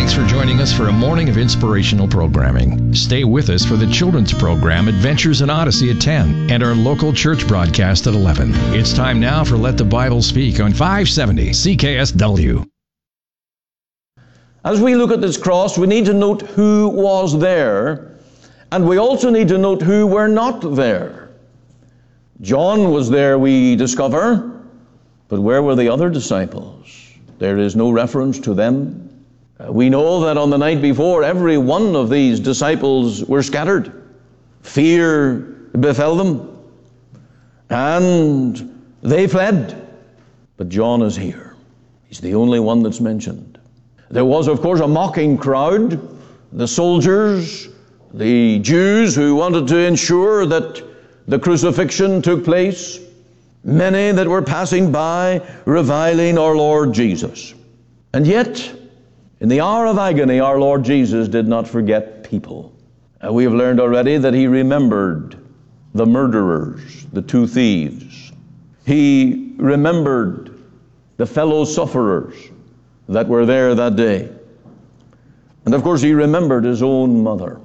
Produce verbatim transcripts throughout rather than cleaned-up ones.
Thanks for joining us for a morning of inspirational programming. Stay with us for the children's program Adventures in Odyssey at ten and our local church broadcast at eleven. It's time now for Let the Bible Speak on five seventy C K S W. As we look at this cross, we need to note who was there, and we also need to note who were not there. John was there, we discover, but where were the other disciples? There is no reference to them. Uh, we know that on the night before, every one of these disciples were scattered. Fear befell them, and they fled. But John is here. He's the only one that's mentioned. There was, of course, a mocking crowd, the soldiers, the Jews who wanted to ensure that the crucifixion took place, many that were passing by reviling our Lord Jesus. And yet, in the hour of agony, our Lord Jesus did not forget people. Uh, we have learned already that he remembered the murderers, the two thieves. He remembered the fellow sufferers that were there that day. And of course, he remembered his own mother.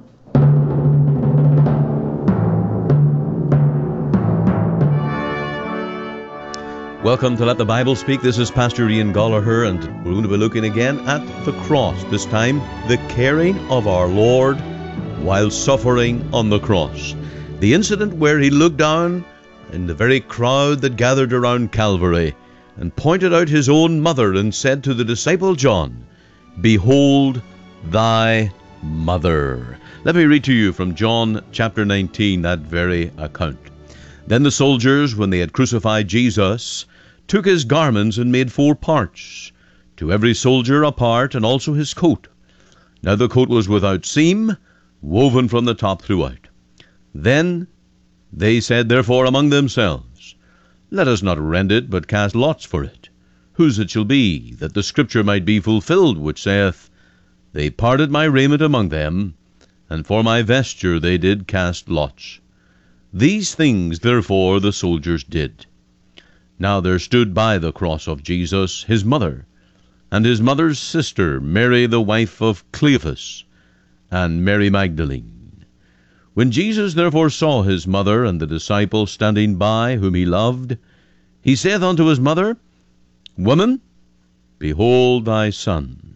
Welcome to Let the Bible Speak. This is Pastor Ian Gallagher, and we're going to be looking again at the cross. This time, the caring of our Lord while suffering on the cross. The incident where he looked down in the very crowd that gathered around Calvary and pointed out his own mother and said to the disciple John, "Behold thy mother." Let me read to you from John chapter nineteen, that very account. Then the soldiers, when they had crucified Jesus, took his garments and made four parts, to every soldier a part, and also his coat. Now the coat was without seam, woven from the top throughout. Then they said therefore among themselves, Let us not rend it, but cast lots for it, whose it shall be, that the scripture might be fulfilled, which saith, They parted my raiment among them, and for my vesture they did cast lots. These things therefore the soldiers did. Now there stood by the cross of Jesus his mother, and his mother's sister, Mary the wife of Cleophas, and Mary Magdalene. When Jesus therefore saw his mother and the disciple standing by, whom he loved, he saith unto his mother, Woman, behold thy son.